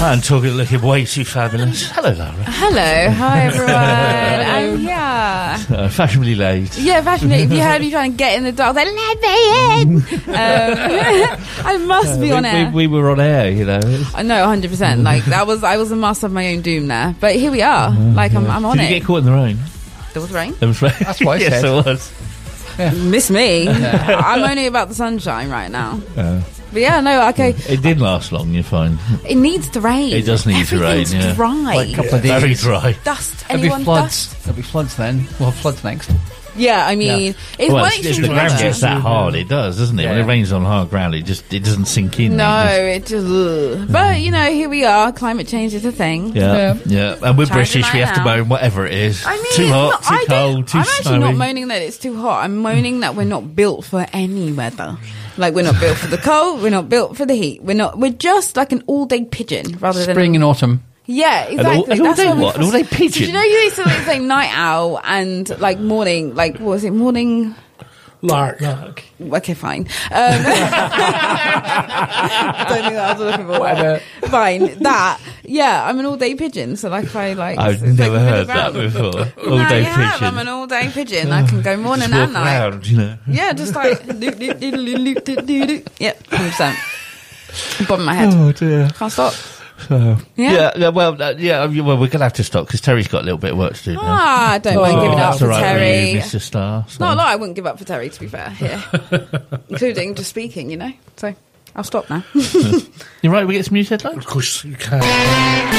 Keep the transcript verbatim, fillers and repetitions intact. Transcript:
I'm talking, looking way too fabulous. Hello, Laura. Hello, hi everyone. I'm here. Uh, fashionably late. Yeah, fashionably. If you heard me trying to get in the door, I was like, let me in. Um, I must be Uh, on we, air. We, we were on air, you know. I know, one hundred percent. Like that was, I was a master of my own doom there. But here we are. Like I'm, I'm on Did it. you get caught in the rain? There was rain. There was rain. That's what I yes, said. it was. Yeah. Miss me. I'm only about the sunshine right now. Uh, But yeah, no, okay. it didn't last long, you're fine. It needs to rain. It does need to rain, Everything's yeah. dry. Like a couple of Very days. dry. Dust. There'll be Anyone floods. dust? There'll be floods then. We'll have floods next. Yeah, I mean, it's Well, one it's, it's extreme the to ground another. gets that hard, it does, doesn't it? When Yeah. it rains on hard ground, it just it doesn't sink in. No, It just- it just. Ugh. But you know, here we are. Climate change is a thing. yeah, yeah, and we're Try British. to We have to night moan whatever it is. I mean, too hot, no, too I don't- cold, too I'm actually snowy. not moaning that it's too hot. I'm moaning that we're not built for any weather. Like we're not built for the cold. We're not built for the heat. We're not. We're just like an all-day pigeon rather than Spring and autumn. Yeah, exactly. an all- an That's all-day what we- what? An all-day pigeon? Did you know you used to like, say night owl and like morning? Like what was it? Morning. Lark. Lark. Okay, fine. Um, I don't think that was what I was looking for. Whatever. Fine. That. Yeah, I'm an all-day pigeon. So like if I like. I've it's never like heard that middle ground. before. All No, day you have. pigeon. I'm an all-day pigeon. I can go morning Just and walk night. around, you know. Yeah, just like. Loop, loop, doodle, loop, doop, doodle. Yep, one hundred percent. Bottom of my head. Oh dear. Can't stop. So, Yeah. yeah, yeah, well, uh, yeah, well, we're gonna have to stop because Terry's got a little bit of work to do now. Ah, I don't mind Oh, giving up that's for all right with Terry. you, Mister Star. So. Not a lot I wouldn't give up for Terry, to be fair, here. Including just speaking, you know. So, I'll stop now. You're right, we get some news headlines? Of course you can.